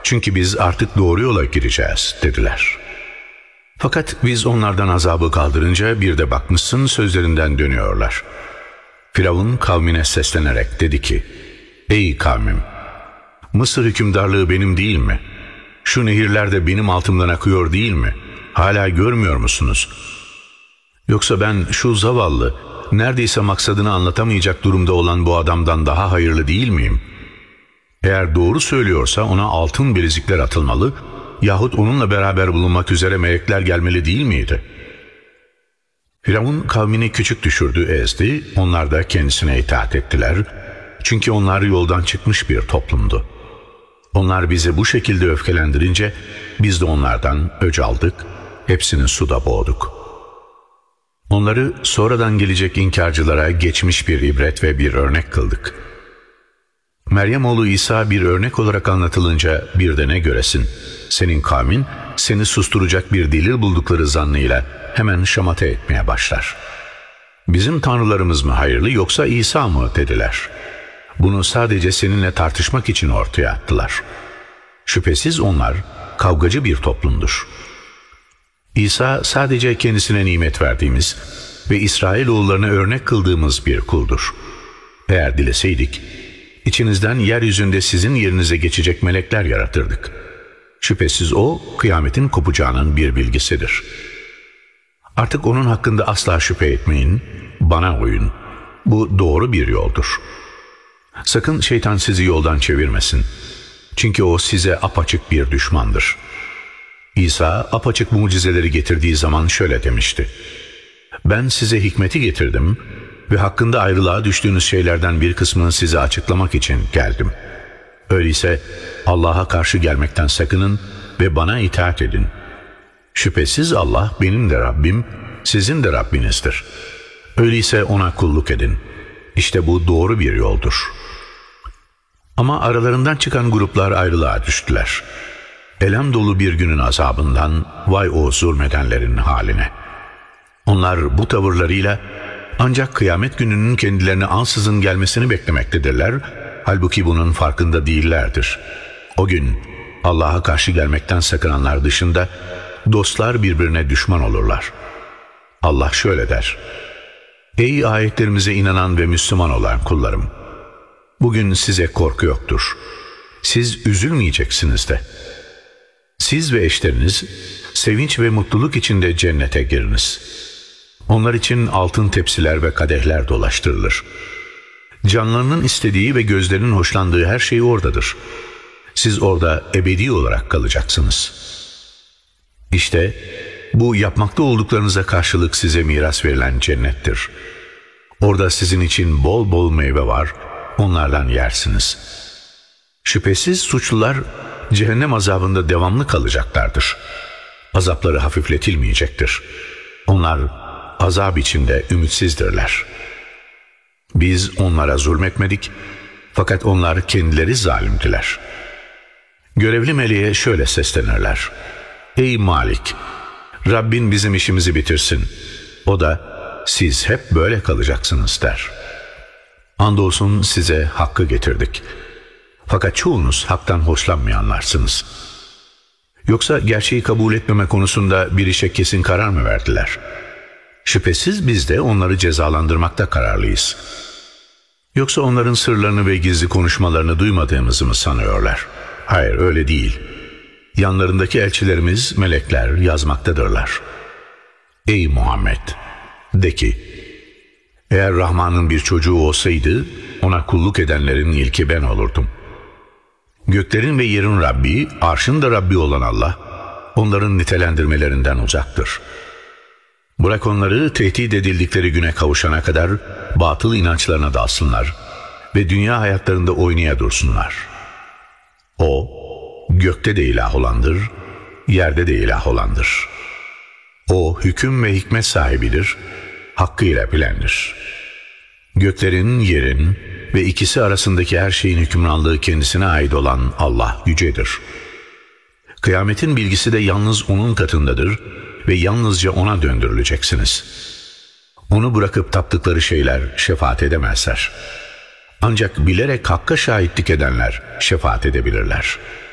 Çünkü biz artık doğru yola gireceğiz dediler. Fakat biz onlardan azabı kaldırınca bir de bakmışsın sözlerinden dönüyorlar. Firavun kavmine seslenerek dedi ki, ey kavmim, Mısır hükümdarlığı benim değil mi? Şu nehirler de benim altımdan akıyor değil mi? Hala görmüyor musunuz? Yoksa ben şu zavallı, neredeyse maksadını anlatamayacak durumda olan bu adamdan daha hayırlı değil miyim? Eğer doğru söylüyorsa ona altın bilezikler atılmalı yahut onunla beraber bulunmak üzere melekler gelmeli değil miydi? Firavun kavmini küçük düşürdü, ezdi, onlar da kendisine itaat ettiler. Çünkü onlar yoldan çıkmış bir toplumdu. Onlar bizi bu şekilde öfkelendirince biz de onlardan öc aldık, hepsini suda boğduk. Onları sonradan gelecek inkarcılara geçmiş bir ibret ve bir örnek kıldık. Meryem oğlu İsa bir örnek olarak anlatılınca bir de ne göresin? Senin kavmin seni susturacak bir delil buldukları zannıyla hemen şamata etmeye başlar. Bizim tanrılarımız mı hayırlı yoksa İsa mı dediler. Bunu sadece seninle tartışmak için ortaya attılar. Şüphesiz onlar kavgacı bir toplumdur. İsa sadece kendisine nimet verdiğimiz ve İsrailoğullarına örnek kıldığımız bir kuldur. Eğer dileseydik, İçinizden yeryüzünde sizin yerinize geçecek melekler yaratırdık. Şüphesiz o, kıyametin kopacağının bir bilgisidir. Artık onun hakkında asla şüphe etmeyin, bana uyun. Bu doğru bir yoldur. Sakın şeytan sizi yoldan çevirmesin. Çünkü o size apaçık bir düşmandır. İsa apaçık mucizeleri getirdiği zaman şöyle demişti. Ben size hikmeti getirdim ve hakkında ayrılığa düştüğünüz şeylerden bir kısmını size açıklamak için geldim. Öyleyse Allah'a karşı gelmekten sakının ve bana itaat edin. Şüphesiz Allah benim de Rabbim, sizin de Rabbinizdir. Öyleyse ona kulluk edin. İşte bu doğru bir yoldur. Ama aralarından çıkan gruplar ayrılığa düştüler. Elem dolu bir günün azabından vay o zulmedenlerin haline. Onlar bu tavırlarıyla ancak kıyamet gününün kendilerine ansızın gelmesini beklemektedirler. Halbuki bunun farkında değillerdir. O gün Allah'a karşı gelmekten sakınanlar dışında dostlar birbirine düşman olurlar. Allah şöyle der. Ey ayetlerimize inanan ve Müslüman olan kullarım! Bugün size korku yoktur. Siz üzülmeyeceksiniz de. Siz ve eşleriniz sevinç ve mutluluk içinde cennete giriniz. Onlar için altın tepsiler ve kadehler dolaştırılır. Canlarının istediği ve gözlerinin hoşlandığı her şey oradadır. Siz orada ebedi olarak kalacaksınız. İşte bu yapmakta olduklarınıza karşılık size miras verilen cennettir. Orada sizin için bol bol meyve var, onlardan yersiniz. Şüphesiz suçlular cehennem azabında devamlı kalacaklardır. Azapları hafifletilmeyecektir. Onlar azap içinde ümitsizdirler. Biz onlara zulmetmedik, fakat onlar kendileri zalimdiler. Görevli meleğe şöyle seslenirler. Ey Malik! Rabbin bizim işimizi bitirsin. O da siz hep böyle kalacaksınız der. Andolsun size hakkı getirdik. Fakat çoğunuz haktan hoşlanmayanlarsınız. Yoksa gerçeği kabul etmeme konusunda bir işe kesin karar mı verdiler? Şüphesiz biz de onları cezalandırmakta kararlıyız. Yoksa onların sırlarını ve gizli konuşmalarını duymadığımızı mı sanıyorlar? Hayır, öyle değil. Yanlarındaki elçilerimiz, melekler yazmaktadırlar. Ey Muhammed! De ki, eğer Rahman'ın bir çocuğu olsaydı, ona kulluk edenlerin ilki ben olurdum. Göklerin ve yerin Rabbi, arşın da Rabbi olan Allah, onların nitelendirmelerinden uzaktır. Bırak onları tehdit edildikleri güne kavuşana kadar batıl inançlarına dalsınlar ve dünya hayatlarında oynaya dursunlar. O, gökte de ilah olandır, yerde de ilah olandır. O, hüküm ve hikmet sahibidir, hakkıyla bilendir. Göklerin, yerin ve ikisi arasındaki her şeyin hükümranlığı kendisine ait olan Allah yücedir. Kıyametin bilgisi de yalnız O'nun katındadır ve yalnızca O'na döndürüleceksiniz. Onu bırakıp taptıkları şeyler şefaat edemezler. Ancak bilerek hakka şahitlik edenler şefaat edebilirler.